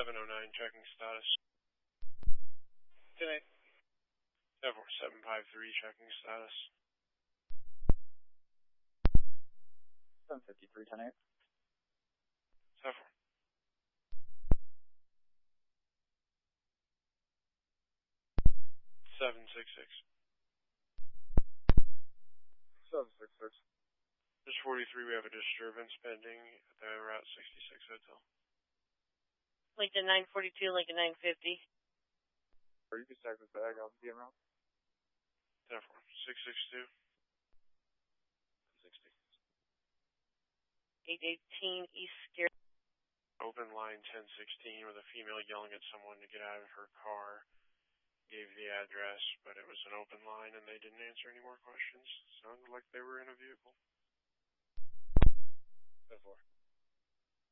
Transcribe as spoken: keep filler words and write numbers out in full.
seven oh nine, checking status. ten eight. ten four seven five three, checking status. seven fifty-three, ten eight. ten four. seven six six. seven six six. Just forty-three, we have a disturbance pending at the Route sixty-six Hotel. Lincoln nine forty-two, Lincoln nine fifty. Or you can stack this bag, I'll be around. ten four. six six two. sixty. eight eighteen East Scare. Open line ten sixteen with a female yelling at someone to get out of her car. Gave the address, but it was an open line and they didn't answer any more questions. Sounded like they were in a vehicle. ten four.